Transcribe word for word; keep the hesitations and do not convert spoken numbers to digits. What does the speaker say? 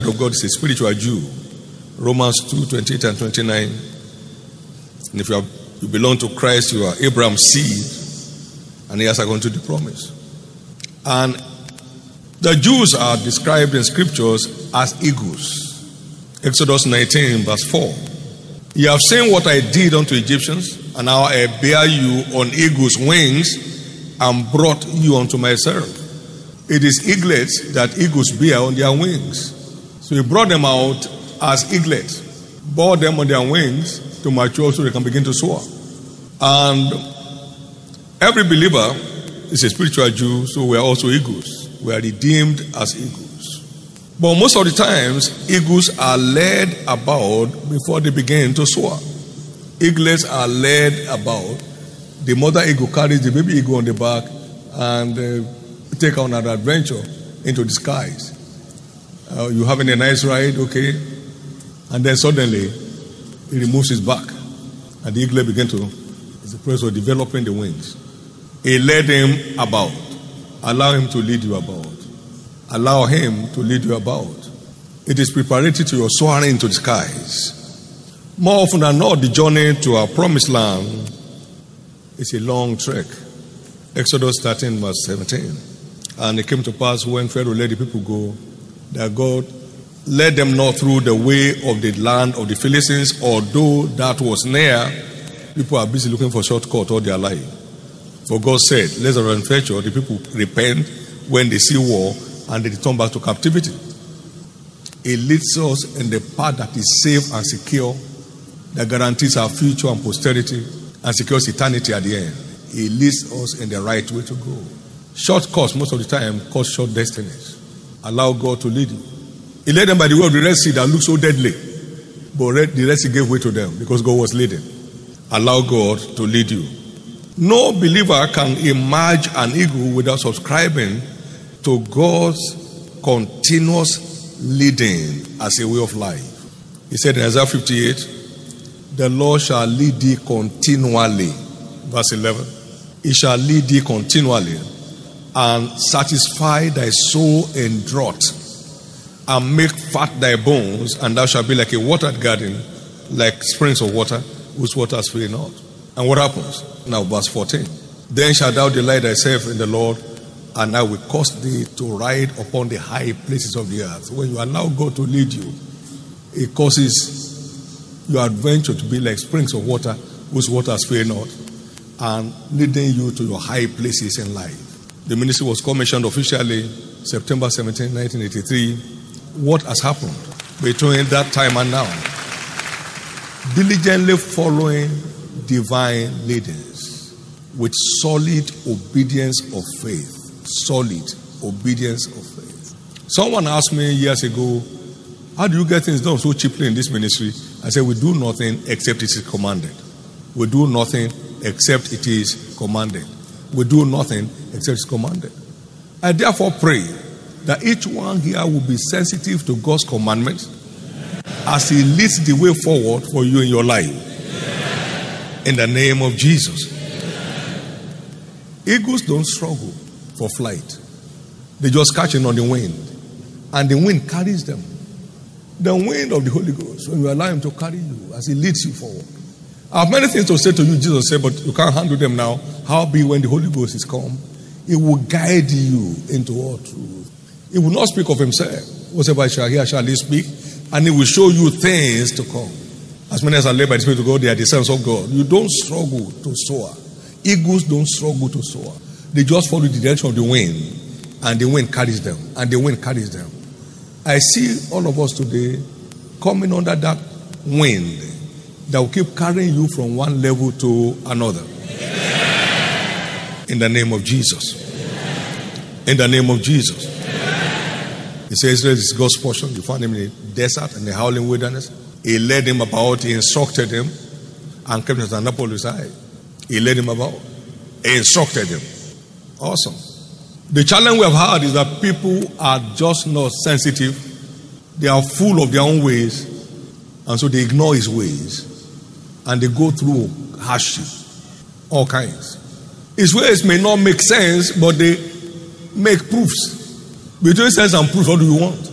of God is a spiritual Jew. Romans two, twenty-eight and twenty-nine. And if you, have, you belong to Christ, you are Abraham's seed, and he has according to the promise. And the Jews are described in scriptures as eagles. Exodus nineteen, verse four. You have seen what I did unto Egyptians, and now I bear you on eagles' wings, and brought you unto myself. It is eaglets that eagles bear on their wings. So he brought them out as eaglets, bore them on their wings to mature so they can begin to soar. And every believer is a spiritual Jew, so we are also eagles. We are redeemed as eagles. But most of the times, eagles are led about before they begin to soar. Eaglets are led about. The mother eagle carries the baby eagle on the back and uh, take on an adventure into the skies. Uh, you're having a nice ride, okay? And then suddenly, he removes his back. And the eaglet begins to, is the process of developing the wings. He led him about. Allow him to lead you about. Allow him to lead you about. It is preparatory to your soaring into the skies. More often than not, the journey to our promised land is a long trek. Exodus thirteen, verse seventeen. And it came to pass when Pharaoh let the people go, that God led them not through the way of the land of the Philistines, although that was near. People are busy looking for shortcut all their life. For God said, let the adventure, the people repent when they see war, and they return back to captivity. It leads us in the path that is safe and secure, that guarantees our future and posterity, and secures eternity at the end. It leads us in the right way to go. Shortcuts, most of the time, cause short destinies. Allow God to lead you. He led them by the way of the Red Sea that looked so deadly. But the Red Sea gave way to them because God was leading. Allow God to lead you. No believer can emerge an eagle without subscribing to God's continuous leading as a way of life. He said in Isaiah fifty-eight, the Lord shall lead thee continually. Verse eleven. He shall lead thee continually and satisfy thy soul in drought and make fat thy bones, and thou shalt be like a watered garden, like springs of water, whose waters fail not. And what happens? Now verse fourteen. Then shalt thou delight thyself in the Lord, and I will cause thee to ride upon the high places of the earth. When you allow God to lead you, it causes your adventure to be like springs of water, whose waters fail not, and leading you to your high places in life. The ministry was commissioned officially September seventeenth, nineteen eighty-three. What has happened between that time and now? Diligently following divine leaders with solid obedience of faith. Solid obedience of faith. Someone asked me years ago, how do you get things done so cheaply in this ministry? I said, we do nothing except it is commanded. We do nothing except it is commanded. We do nothing except it's commanded. I therefore pray that each one here will be sensitive to God's commandments as He leads the way forward for you in your life. In the name of Jesus. Eagles don't struggle for flight. They just catch it on the wind. And the wind carries them. The wind of the Holy Ghost, when you allow Him to carry you as He leads you forward. I have many things to say to you, Jesus said, but you can't handle them now. How be when the Holy Ghost is come? He will guide you into all truth. He will not speak of Himself. Whatever I shall hear, shall He speak. And He will show you things to come. As many as are led by the Spirit of God, they are the sons of God. You don't struggle to soar. Eagles don't struggle to soar. They just follow the direction of the wind. And the wind carries them. And the wind carries them. I see all of us today coming under that wind that will keep carrying you from one level to another. In the name of Jesus. In the name of Jesus. He says Israel is God's portion. You found Him in the desert and the howling wilderness. He led him about. He instructed him and kept his hand upon his eye. He led him about. He instructed him. Awesome. The challenge we have had is that people are just not sensitive. They are full of their own ways. And so they ignore His ways. And they go through hardship. All kinds. His ways may not make sense, but they make proofs. Between sense and proof, what do you want?